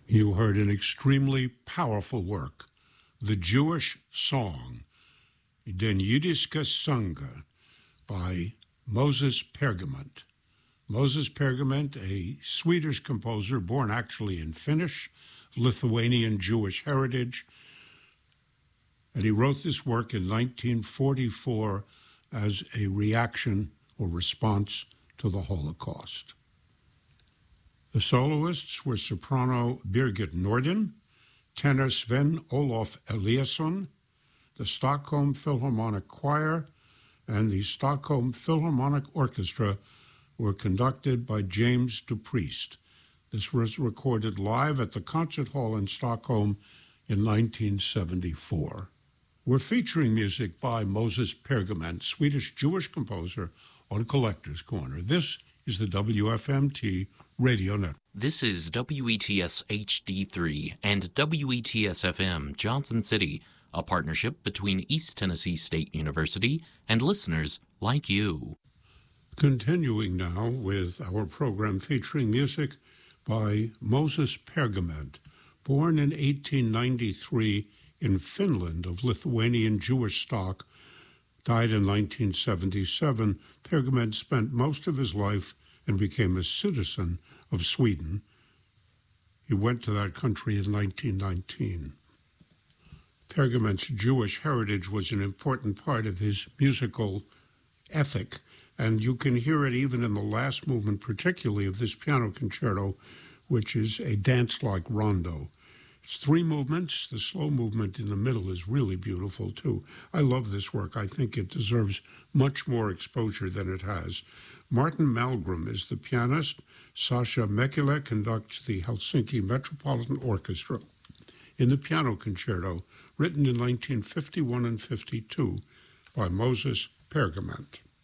You heard an extremely powerful work, the Jewish song, Den Jüdiske Sange, by Moses Pergament. Moses Pergament, a Swedish composer born actually in Finnish, Lithuanian Jewish heritage, and he wrote this work in 1944 as a reaction or response to the Holocaust. The soloists were soprano Birgit Nordin, tenor Sven Olof Eliasson, the Stockholm Philharmonic Choir, and the Stockholm Philharmonic Orchestra were conducted by James DuPriest. This was recorded live at the Concert Hall in Stockholm in 1974. We're featuring music by Moses Pergament, Swedish Jewish composer, on Collector's Corner. This is the WFMT Radio Network. This is WETS HD3 and WETS FM Johnson City, a partnership between East Tennessee State University and listeners like you. Continuing now with our program featuring music by Moses Pergament, born in 1893 in Finland of Lithuanian Jewish stock, died in 1977. Pergament spent most of his life and became a citizen of Sweden. He went to that country in 1919. Pergament's Jewish heritage was an important part of his musical ethic, and you can hear it even in the last movement, particularly of this piano concerto, which is a dance-like rondo. It's 3 movements. The slow movement in the middle is really beautiful, too. I love this work. I think it deserves much more exposure than it has. Martin Malmgren is the pianist. Sasha Mekele conducts the Helsinki Metropolitan Orchestra in the piano concerto, written in 1951 and 52 by Moses Pergament.